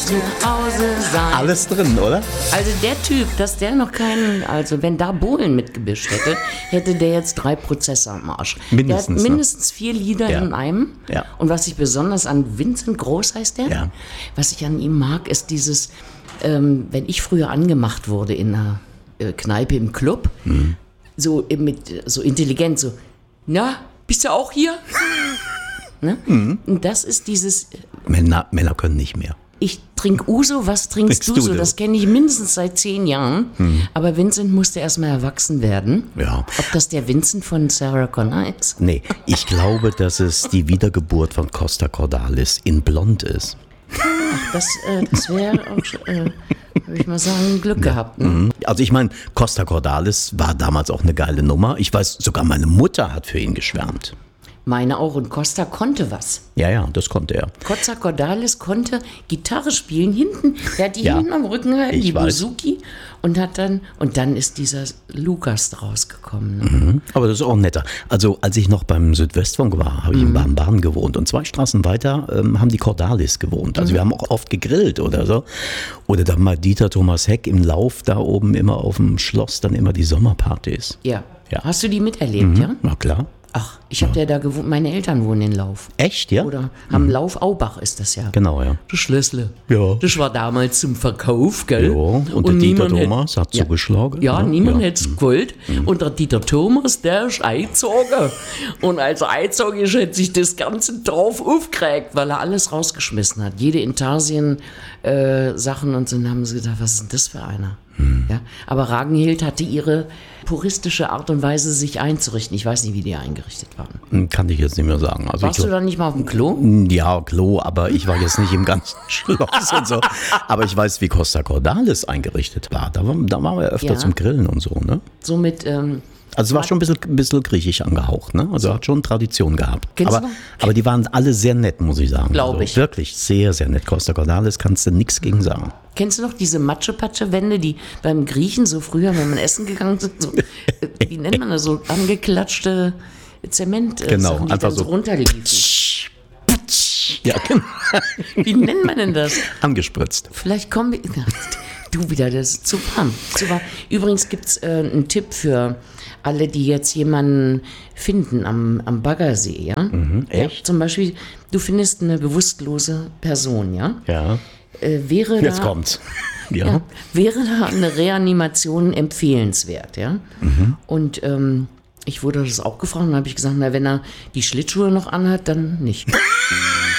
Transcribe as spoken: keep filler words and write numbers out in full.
nach Hause sein. Alles drin, oder? Also der Typ, dass der noch keinen, also wenn da Bohlen mitgemischt hätte, hätte der jetzt drei Prozesse am Arsch. Mindestens, der hat mindestens vier Lieder ja. in einem. Ja. Und was ich besonders an Vincent Groß heißt der, ja. was ich an ihm mag, ist dieses, ähm, wenn ich früher angemacht wurde in einer äh, Kneipe im Club, mhm. so äh, mit so intelligent, so, na, bist du auch hier? Ne? Mhm. Und das ist dieses... Männer, Männer können nicht mehr. Ich trinke Uso, was trinkst du, du so? Das kenne ich mindestens seit zehn Jahren. Mhm. Aber Vincent musste erstmal erwachsen werden. Ja. Ob das der Vincent von Sarah Connor ist? Nee, ich glaube, dass es die Wiedergeburt von Costa Cordalis in Blond ist. Ach, das, äh, das wäre auch, äh, würde ich mal sagen, Glück ja. gehabt. Ne? Also ich meine, Costa Cordalis war damals auch eine geile Nummer. Ich weiß, sogar meine Mutter hat für ihn geschwärmt. Meine auch. Und Costa konnte was. Ja, ja, das konnte er. Costa Cordalis konnte Gitarre spielen hinten. Der hat die ja, hinten am Rücken gehalten, die Bouzouki. Und hat dann, und dann ist dieser Lukas draus gekommen. Ne? Mhm. Aber das ist auch netter. Also als ich noch beim Südwestfunk war, habe ich mhm. in Baden-Baden gewohnt. Und zwei Straßen weiter ähm, haben die Cordalis gewohnt. Also mhm. wir haben auch oft gegrillt oder so. Oder dann mal Dieter Thomas Heck im Lauf da oben immer auf dem Schloss, dann immer die Sommerpartys. Ja. ja. Hast du die miterlebt, mhm. ja? Na klar. Ach, ich habe ja. ja da gewohnt, meine Eltern wohnen in Lauf. Echt, ja? Oder am mhm. Lauf Aubach ist das ja. Genau, ja. Das Schlössle. Ja. Das war damals zum Verkauf, gell? Ja, und, und der Dieter Thomas hätt, hat ja, zugeschlagen. Ja, ja niemand ja. hätte es gewollt. Mhm. Und der Dieter Thomas, der ist eingezogen. Und als er eingezogen ist, hat sich das Ganze drauf aufgeregt, weil er alles rausgeschmissen hat. Jede Intarsien-Sachen äh, und so. Dann haben sie gedacht, was ist denn das für einer? Mhm. Ja? Aber Ragnhild hatte ihre puristische Art und Weise, sich einzurichten. Ich weiß nicht, wie die eingerichtet waren. Kann ich jetzt nicht mehr sagen. Also Warst ich, du dann nicht mal auf dem Klo? Ja, Klo, aber ich war jetzt nicht im ganzen Schloss und so. Aber ich weiß, wie Costa Cordalis eingerichtet war. Da, war, da waren wir öfter ja. zum Grillen und so, ne? So mit... Ähm, also es war schon ein bisschen, ein bisschen griechisch angehaucht, ne? Also hat schon Tradition gehabt. Kennst aber, aber die waren alle sehr nett, muss ich sagen. Glaube also ich. Wirklich sehr, sehr nett. Costa Cordalis kannst du nichts gegen sagen. Kennst du noch diese Matsche-Patsche-Wände, die beim Griechen so früher, wenn man essen gegangen sind, so, wie nennt man das, so angeklatschte Zement, genau, Sachen, die einfach dann so so runterliefen. Ja, genau. Wie nennt man denn das? Angespritzt. Vielleicht kommen wir... Du wieder, das ist zu warm. Zu warm. Übrigens gibt es äh, einen Tipp für alle, die jetzt jemanden finden am, am Baggersee, ja? Mhm, echt? Ja, zum Beispiel, du findest eine bewusstlose Person, ja? Ja. Äh, wäre jetzt da, kommt's. Ja. Ja, wäre da eine Reanimation empfehlenswert, ja? Mhm. Und ähm, ich wurde das auch gefragt und habe ich gesagt, na, wenn er die Schlittschuhe noch anhat, dann nicht.